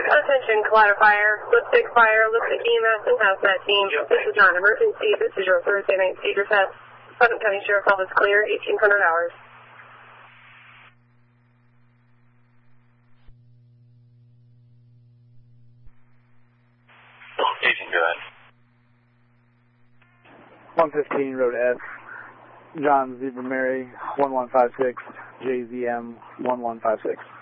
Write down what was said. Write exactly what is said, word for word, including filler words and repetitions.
Attention, collider fire, lipstick fire, lipstick E M S, and hazmat team. This is not an emergency. This is your Thursday night seizure test. Putnam County Sheriff's Office clear, eighteen hundred hours. Station, go ahead. one fifteen, Road S, John Zebra Mary, one one five six, J Z M, one one five six.